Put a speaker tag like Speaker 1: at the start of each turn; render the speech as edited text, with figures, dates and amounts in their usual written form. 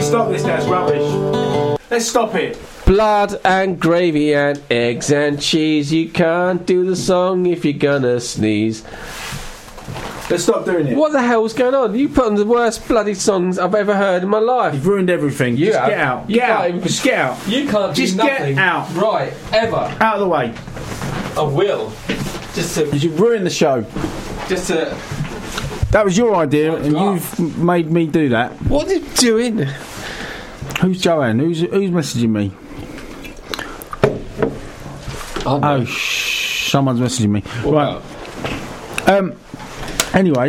Speaker 1: stop this, that's rubbish. Let's stop it.
Speaker 2: Blood and gravy and eggs and cheese. You can't do the song if you're gonna sneeze.
Speaker 1: Let's stop doing it.
Speaker 2: What the hell's going on? You put on the worst bloody songs I've ever heard in my life.
Speaker 1: You've ruined everything.
Speaker 2: You
Speaker 1: Just
Speaker 2: have.
Speaker 1: get out.
Speaker 2: You
Speaker 1: Get
Speaker 2: can't
Speaker 1: out.
Speaker 2: even-
Speaker 1: Just get out.
Speaker 2: You can't do
Speaker 1: Just
Speaker 2: nothing.
Speaker 1: get out.
Speaker 2: Right, ever.
Speaker 1: Out of the way.
Speaker 2: I will. Just to...
Speaker 1: Because you've ruined the show.
Speaker 2: Just to...
Speaker 1: That was your idea, and
Speaker 2: God.
Speaker 1: you've made me do that.
Speaker 2: What are you doing?
Speaker 1: Who's Joanne? Who's messaging me?
Speaker 2: Oh,
Speaker 1: Oh, someone's messaging me. Right. Anyway.